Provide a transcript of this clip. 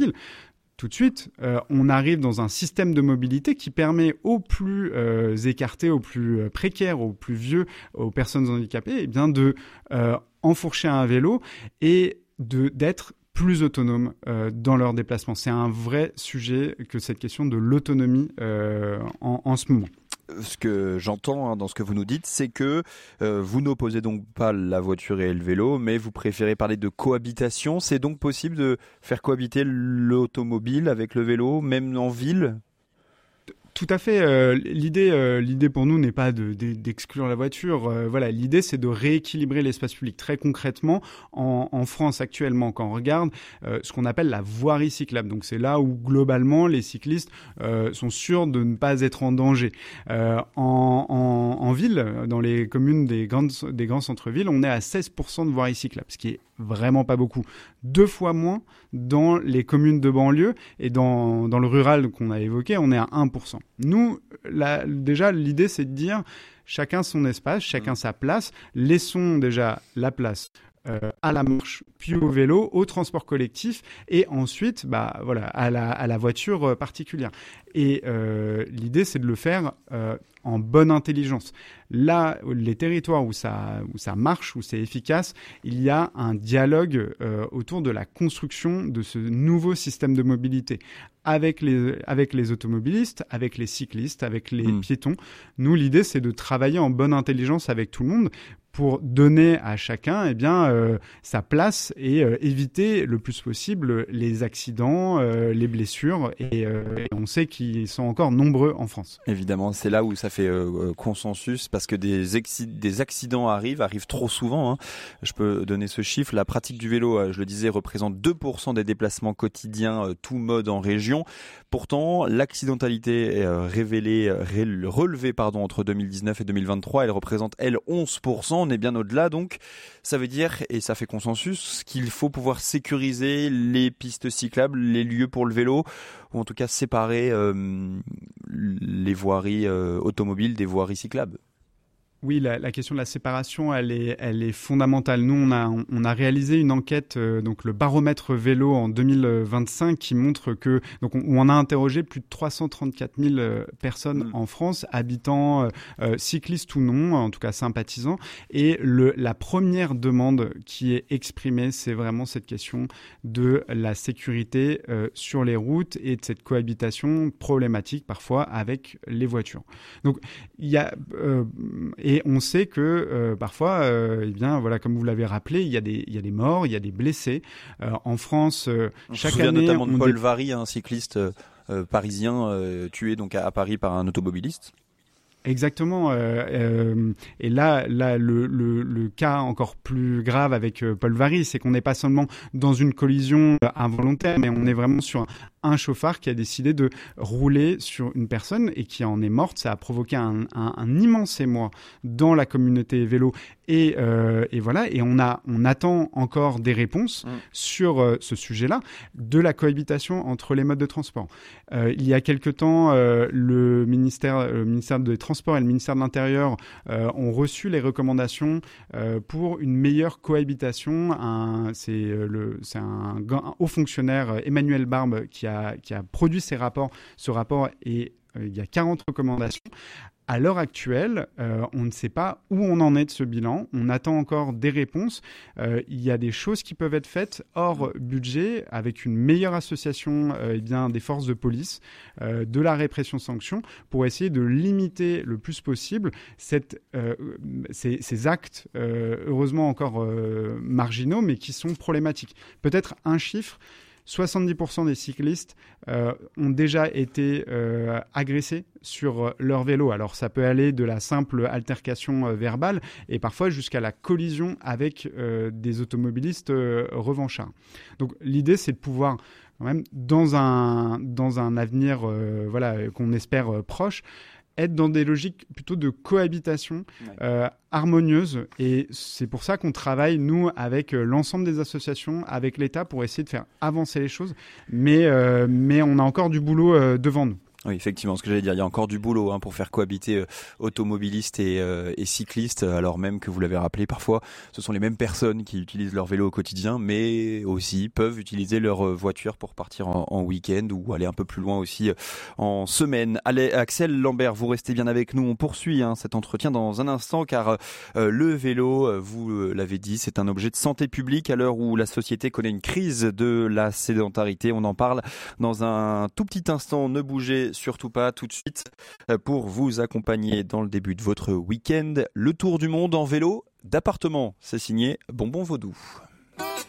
ville. Tout de suite, on arrive dans un système de mobilité qui permet aux plus écartés, aux plus précaires, aux plus vieux, aux personnes handicapées, eh bien de enfourcher un vélo et d'être plus autonomes dans leurs déplacements. C'est un vrai sujet que cette question de l'autonomie en ce moment. Ce que j'entends dans ce que vous nous dites, c'est que vous n'opposez donc pas la voiture et le vélo, mais vous préférez parler de cohabitation. C'est donc possible de faire cohabiter l'automobile avec le vélo, même en ville ? Tout à fait. L'idée pour nous n'est pas d'exclure la voiture. Voilà, l'idée c'est de rééquilibrer l'espace public. Très concrètement, en France actuellement, quand on regarde ce qu'on appelle la voirie cyclable. Donc c'est là où globalement les cyclistes sont sûrs de ne pas être en danger. En ville, dans les communes des grands centres-villes, on est à 16% de voirie cyclable, ce qui est vraiment pas beaucoup. 2 fois moins dans les communes de banlieue et dans le rural qu'on a évoqué, on est à 1%. Nous, déjà, l'idée, c'est de dire chacun son espace, chacun sa place. Laissons déjà la place à la marche, puis au vélo, au transport collectif et ensuite à la voiture particulière. Et l'idée, c'est de le faire en bonne intelligence. Là, les territoires où ça marche, où c'est efficace, il y a un dialogue autour de la construction de ce nouveau système de mobilité avec les automobilistes, avec les cyclistes, avec les piétons. Nous, l'idée, c'est de travailler en bonne intelligence avec tout le monde pour donner à chacun sa place et éviter le plus possible les accidents, les blessures. Et on sait qu'ils sont encore nombreux en France. Évidemment, c'est là où ça fait consensus parce que des accidents arrivent trop souvent. Hein. Je peux donner ce chiffre. La pratique du vélo, je le disais, représente 2% des déplacements quotidiens, tout mode en région. Pourtant, l'accidentalité est relevée entre 2019 et 2023. Elle représente, 11%. On est bien au-delà. Donc, ça veut dire, et ça fait consensus, qu'il faut pouvoir sécuriser les pistes cyclables, les lieux pour le vélo, ou en tout cas séparer les voiries automobiles des voiries cyclables. Oui, la question de la séparation, elle est fondamentale. Nous, on a réalisé une enquête, donc le baromètre vélo en 2025, qui montre que, donc on a interrogé plus de 334 000 personnes en France, habitants, cyclistes ou non, en tout cas sympathisants. Et la première demande qui est exprimée, c'est vraiment cette question de la sécurité sur les routes et de cette cohabitation problématique parfois avec les voitures. Donc il y a et on sait que parfois, comme vous l'avez rappelé, il y a des morts, il y a des blessés. En France, chaque année... Je me souviens notamment de Paul Varry, un cycliste parisien tué donc à Paris par un automobiliste. Exactement. Et là, le cas encore plus grave avec Paul Varry, c'est qu'on n'est pas seulement dans une collision involontaire, mais on est vraiment sur un chauffard qui a décidé de rouler sur une personne et qui en est morte. Ça a provoqué un immense émoi dans la communauté vélo. Et voilà. Et on attend encore des réponses sur ce sujet-là de la cohabitation entre les modes de transport. Il y a quelque temps, le ministère des Transports et le ministère de l'Intérieur ont reçu les recommandations pour une meilleure cohabitation. C'est un haut fonctionnaire, Emmanuel Barbe, qui a produit ce rapport et il y a 40 recommandations. À l'heure actuelle, on ne sait pas où on en est de ce bilan. On attend encore des réponses. Il y a des choses qui peuvent être faites hors budget, avec une meilleure association des forces de police, de la répression-sanction, pour essayer de limiter le plus possible ces actes, heureusement encore marginaux, mais qui sont problématiques. Peut-être un chiffre. 70% des cyclistes ont déjà été agressés sur leur vélo. Alors ça peut aller de la simple altercation verbale et parfois jusqu'à la collision avec des automobilistes revanchards. Donc l'idée, c'est de pouvoir quand même dans un avenir qu'on espère proche, être dans des logiques plutôt de cohabitation harmonieuse. Et c'est pour ça qu'on travaille, nous, avec l'ensemble des associations, avec l'État, pour essayer de faire avancer les choses. Mais on a encore du boulot devant nous. Oui, effectivement, ce que j'allais dire, il y a encore du boulot pour faire cohabiter automobilistes et cyclistes, alors même que vous l'avez rappelé, parfois ce sont les mêmes personnes qui utilisent leur vélo au quotidien, mais aussi peuvent utiliser leur voiture pour partir en week-end ou aller un peu plus loin aussi en semaine. Allez, Axel Lambert, vous restez bien avec nous, on poursuit cet entretien dans un instant car le vélo, vous l'avez dit, c'est un objet de santé publique à l'heure où la société connaît une crise de la sédentarité. On en parle dans un tout petit instant, ne bougez surtout pas tout de suite pour vous accompagner dans le début de votre week-end. Le tour du monde en vélo d'appartement, c'est signé Bonbon Vaudou.